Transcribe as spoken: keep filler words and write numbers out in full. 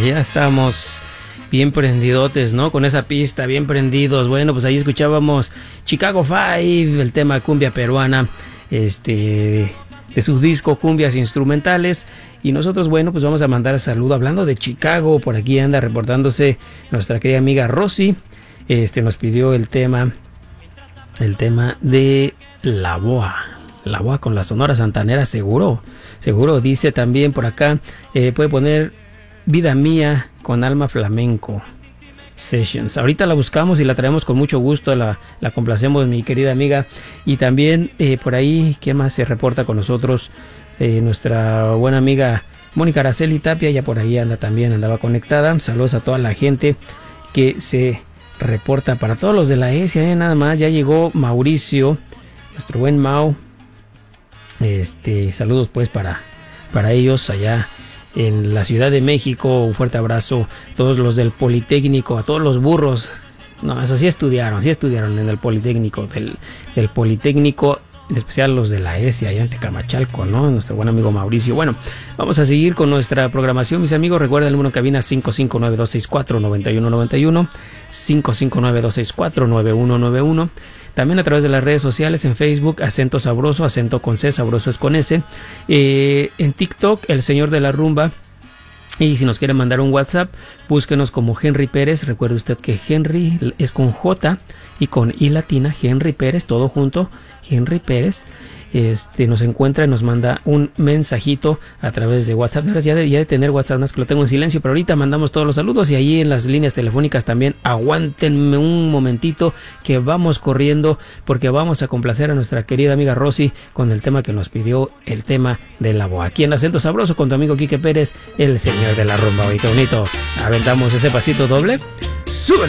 ya estamos bien prendidotes, ¿no? Con esa pista, bien prendidos. Bueno, pues ahí escuchábamos Chicago Five, el tema cumbia peruana, este, de su disco Cumbias Instrumentales. Y nosotros, bueno, pues vamos a mandar saludo. Hablando de Chicago, por aquí anda reportándose nuestra querida amiga Rosy. Este, nos pidió el tema, el tema de La Boa. La Boa con la Sonora Santanera, seguro. Seguro, dice también por acá, eh, puede poner Vida Mía con Alma Flamenco Sessions. Ahorita la buscamos y la traemos con mucho gusto, la, la complacemos, mi querida amiga. Y también eh, por ahí, ¿qué más se reporta con nosotros? Eh, nuestra buena amiga Mónica Araceli Tapia, ya por ahí anda también, andaba conectada. Saludos a toda la gente que se reporta, para todos los de la E S I A, eh, nada más, ya llegó Mauricio, nuestro buen Mau. Este, saludos pues para, para ellos allá en la Ciudad de México. Un fuerte abrazo a todos los del Politécnico, a todos los burros. No, eso sí estudiaron, sí estudiaron en el Politécnico, del, del Politécnico, en especial los de la E S I allá en Tecamachalco, ¿no? Nuestro buen amigo Mauricio. Bueno, vamos a seguir con nuestra programación, mis amigos. Recuerda el número de cabina cinco cinco nueve, dos seis cuatro, nueve uno nueve uno, cinco cinco nueve, dos seis cuatro, nueve uno nueve uno. También a través de las redes sociales, en Facebook, Acento Sabroso, acento con C, sabroso es con S. Eh, en TikTok, El Señor de la Rumba. Y si nos quiere mandar un WhatsApp, búsquenos como Henry Pérez. Recuerde usted que Henry es con J y con I latina. Henry Pérez, todo junto. Henry Pérez. Este, nos encuentra y nos manda un mensajito a través de WhatsApp. De verdad, ya de, ya de tener WhatsApp, más que lo tengo en silencio, pero ahorita mandamos todos los saludos. Y ahí en las líneas telefónicas también, aguántenme un momentito que vamos corriendo, porque vamos a complacer a nuestra querida amiga Rosy con el tema que nos pidió, el tema de La Boa. Aquí en Acento Sabroso con tu amigo Quique Pérez, el señor de la rumba. Oye, qué bonito. Aventamos ese pasito doble. ¡Súbele!